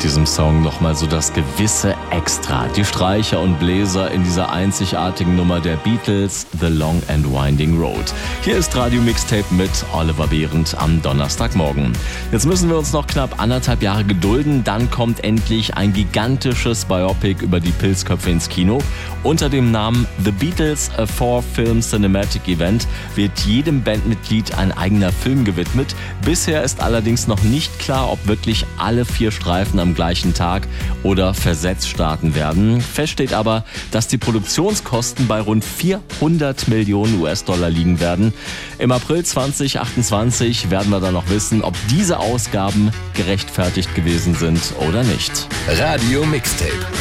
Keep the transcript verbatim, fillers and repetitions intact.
mit diesem Song nochmal so das gewisse Extra. Die Streicher und Bläser in dieser einzigartigen Nummer der Beatles, The Long and Winding Road. Hier ist Radio Mixtape mit Oliver Behrendt am Donnerstagmorgen. Jetzt müssen wir uns noch knapp anderthalb Jahre gedulden, dann kommt endlich ein gigantisches Biopic über die Pilzköpfe ins Kino. Unter dem Namen The Beatles, a Four-Film Cinematic Event wird jedem Bandmitglied ein eigener Film gewidmet. Bisher ist allerdings noch nicht klar, ob wirklich alle vier Streifen am gleichen Tag oder versetzt starten werden. Fest steht aber, dass die Produktionskosten bei rund vierhundert Millionen U S-Dollar liegen werden. Im April zwanzig achtundzwanzig werden wir dann noch wissen, ob diese Ausgaben gerechtfertigt gewesen sind oder nicht. Radio Mixtape.